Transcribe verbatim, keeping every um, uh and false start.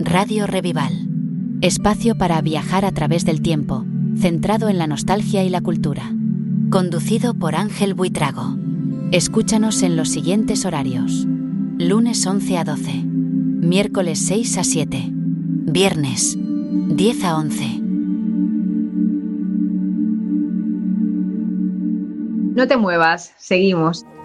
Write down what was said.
Radio Revival. Espacio para viajar a través del tiempo, centrado en la nostalgia y la cultura. Conducido por Ángel Buitrago. Escúchanos en los siguientes horarios. Lunes once a doce. Miércoles seis a siete. Viernes diez a once. No te muevas, seguimos.